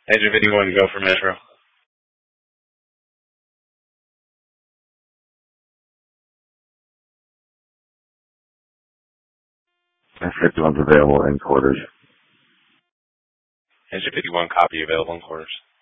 Engine 51, go for Metro. And 51's available in quarters. Engine 51, copy, available in quarters.